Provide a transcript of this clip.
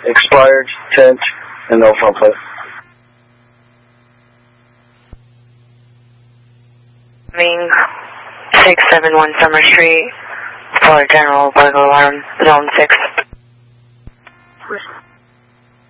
expired, tint, and no front plate. Ming 671 Summer Street for general burglar alarm, zone 6.